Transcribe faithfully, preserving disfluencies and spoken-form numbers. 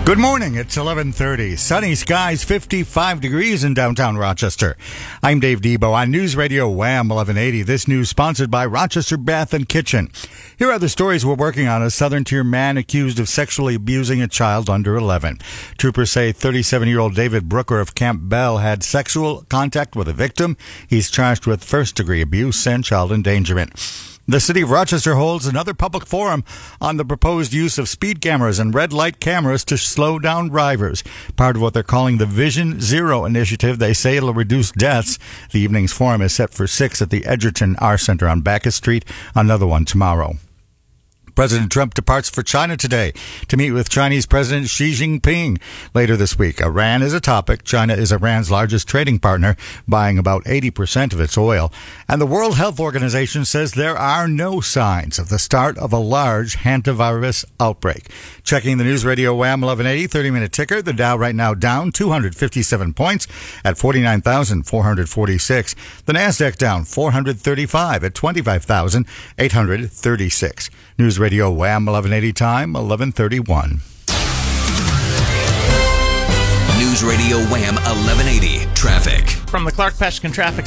Good morning. It's eleven thirty. Sunny skies, fifty-five degrees in downtown Rochester. I'm Dave Debo on News Radio Wham eleven eighty. This news sponsored by Rochester Bath and Kitchen. Here are the stories we're working on. A Southern Tier man accused of sexually abusing a child under eleven. Troopers say thirty-seven-year-old David Brooker of Camp Bell had sexual contact with a victim. He's charged with first-degree abuse and child endangerment. The city of Rochester holds another public forum on the proposed use of speed cameras and red light cameras to slow down drivers. Part of what they're calling the Vision Zero initiative. They say it'll reduce deaths. The evening's forum is set for six at the Edgerton R Center on Bacchus Street. Another one tomorrow. President Trump departs for China today to meet with Chinese President Xi Jinping later this week. Iran is a topic. China is Iran's largest trading partner, buying about eighty percent of its oil. And the World Health Organization says there are no signs of the start of a large hantavirus outbreak. Checking the News Radio Wham eleven eighty thirty-minute ticker. The Dow right now down two hundred fifty-seven points at forty-nine thousand four hundred forty-six. The Nasdaq down four hundred thirty-five at twenty-five thousand eight hundred thirty-six. News Radio Wham eleven eighty time, eleven thirty-one. News Radio Wham eleven eighty traffic. From the Clark Peshkin Traffic